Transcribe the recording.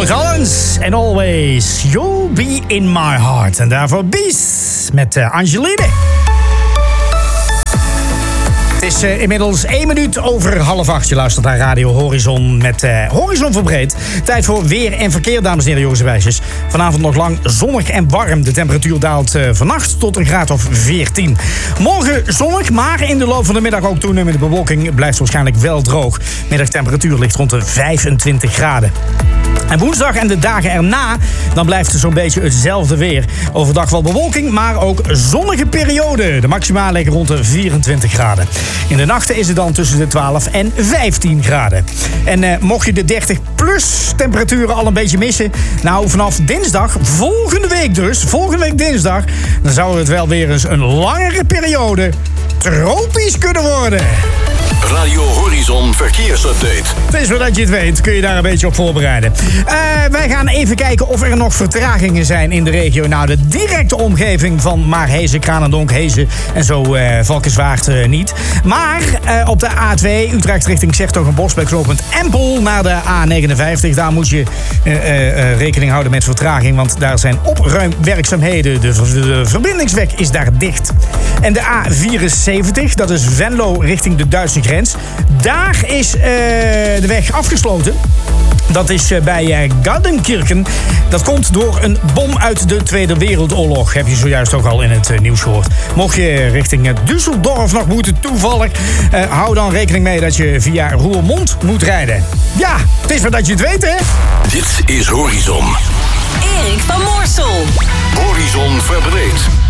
Phil Collins and Always You'll Be In My Heart. En daarvoor Beast met Angeline. Het is inmiddels 1 minuut over 7:30. Je luistert naar Radio Horizon met Horizon Verbreed. Tijd voor weer en verkeer, dames en heren, jongens en meisjes. Vanavond nog lang zonnig en warm. De temperatuur daalt vannacht tot een graad of 14. Morgen zonnig, maar in de loop van de middag ook toenemende bewolking. Blijft waarschijnlijk wel droog. Middagtemperatuur ligt rond de 25 graden. En woensdag en de dagen erna, dan blijft het zo'n beetje hetzelfde weer. Overdag wel bewolking, maar ook zonnige periode. De maxima liggen rond de 24 graden. In de nachten is het dan tussen de 12 en 15 graden. En mocht je de 30 plus temperaturen al een beetje missen, nou, vanaf dinsdag, volgende week dinsdag, dan zou het wel weer eens een langere periode tropisch kunnen worden. Radio Horizon Verkeersupdate. Het is voordat je het weet, kun je daar een beetje op voorbereiden. Wij gaan even kijken of er nog vertragingen zijn in de regio. Nou, de directe omgeving van Maarhezen, Kranendonk, Hezen en zo Valkenswaard niet. Maar op de A2 Utrecht richting 's-Hertogenbosch bij knooppunt Empel naar de A59. Daar moet je rekening houden met vertraging, want daar zijn opruimwerkzaamheden. De verbindingsweg is daar dicht. En de A74, dat is Venlo richting de Duitse grens. Daar is de weg afgesloten. Dat is bij Gardenkirchen. Dat komt door een bom uit de Tweede Wereldoorlog. Heb je zojuist ook al in het nieuws gehoord. Mocht je richting Düsseldorf nog moeten toevallig, hou dan rekening mee dat je via Roermond moet rijden. Ja, het is maar dat je het weet, hè? Dit is Horizon. Erik van Moorsel. Horizon Verbreed.